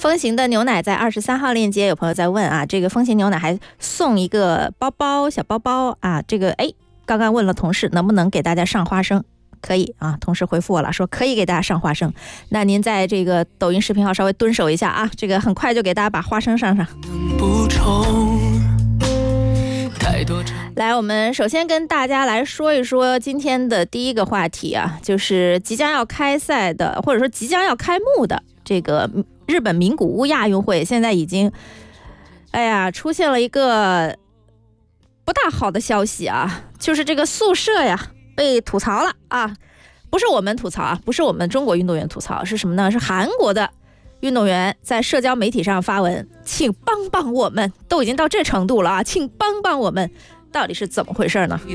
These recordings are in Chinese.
风行的牛奶在23号链接，有朋友在问啊，这个风行牛奶还送一个包包，小包包啊，这个刚刚问了同事能不能给大家上花生，可以啊，同事回复我了，说可以给大家上花生。那您在这个抖音视频号稍微蹲守一下啊，这个很快就给大家把花生上。来，我们首先跟大家来说一说今天的第一个话题啊，就是即将要开赛的，或者说即将要开幕的这个日本名古屋亚运会，现在已经出现了一个不大好的消息啊，就是这个宿舍呀被吐槽了啊，不是我们吐槽啊，不是我们中国运动员吐槽，是什么呢？是韩国的运动员在社交媒体上发文，请帮帮我们，都已经到这程度了啊，请帮帮我们，到底是怎么回事呢？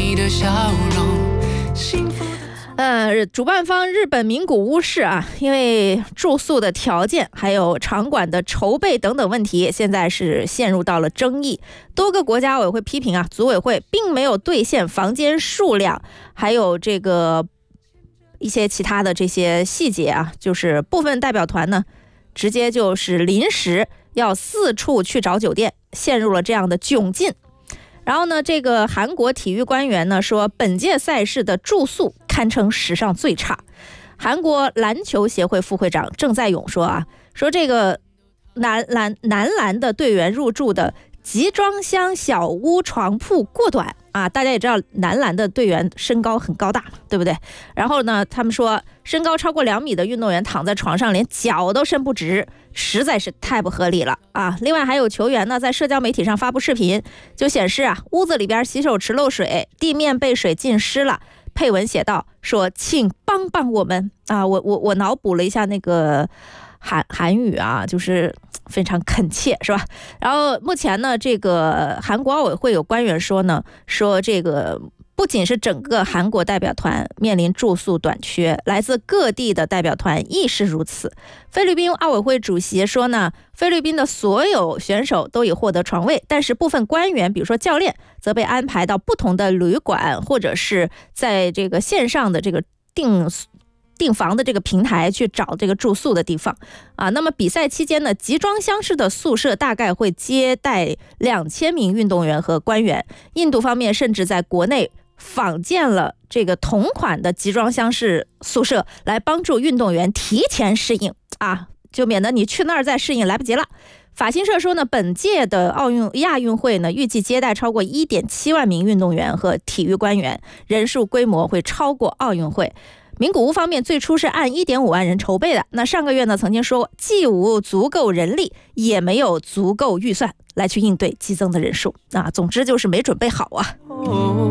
主办方日本名古屋市啊，因为住宿的条件还有场馆的筹备等等问题，现在是陷入到了争议。多个国家委会批评啊，组委会并没有兑现房间数量，还有这个一些其他的这些细节啊，就是部分代表团呢，直接就是临时要四处去找酒店，陷入了这样的窘境。然后呢，这个韩国体育官员呢说，本届赛事的住宿堪称史上最差。韩国篮球协会副会长郑在勇说啊，说这个男篮的队员入住的集装箱小屋床铺过短啊，大家也知道男篮的队员身高很高大，对不对？然后呢，他们说身高超过2米的运动员躺在床上连脚都伸不直，实在是太不合理了啊！另外还有球员呢，在社交媒体上发布视频，就显示啊，屋子里边洗手池漏水，地面被水浸湿了。配文写道说，请帮帮我们啊！我脑补了一下那个韩语啊，就是非常恳切，是吧？然后目前呢，这个韩国奥委会有官员说呢，说这个不仅是整个韩国代表团面临住宿短缺，来自各地的代表团亦是如此。菲律宾奥委会主席说呢，菲律宾的所有选手都已获得床位，但是部分官员，比如说教练，则被安排到不同的旅馆，或者是在这个线上的这个订房的这个平台去找这个住宿的地方啊。那么比赛期间呢，集装箱式的宿舍大概会接待2000名运动员和官员。印度方面甚至在国内仿建了这个同款的集装箱式宿舍，来帮助运动员提前适应啊，就免得你去那儿再适应来不及了。法新社说呢，本届的亚运会呢，预计接待超过1.7万名运动员和体育官员，人数规模会超过奥运会。名古屋方面最初是按1.5万人筹备的，那上个月呢曾经说既无足够人力，也没有足够预算来去应对激增的人数啊，总之就是没准备好啊。